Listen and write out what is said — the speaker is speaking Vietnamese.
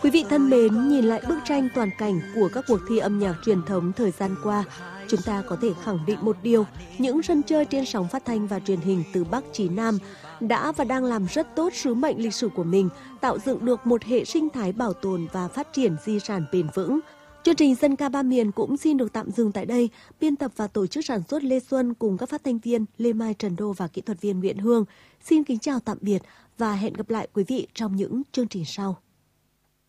Quý vị thân mến, nhìn lại bức tranh toàn cảnh của các cuộc thi âm nhạc truyền thống thời gian qua, chúng ta có thể khẳng định một điều, những sân chơi trên sóng phát thanh và truyền hình từ Bắc chí Nam đã và đang làm rất tốt sứ mệnh lịch sử của mình, tạo dựng được một hệ sinh thái bảo tồn và phát triển di sản bền vững. Chương trình Dân ca ba miền cũng xin được tạm dừng tại đây. Biên tập và tổ chức sản xuất Lê Xuân cùng các phát thanh viên Lê Mai, Trần Đô và kỹ thuật viên Nguyễn Hương. Xin kính chào tạm biệt và hẹn gặp lại quý vị trong những chương trình sau.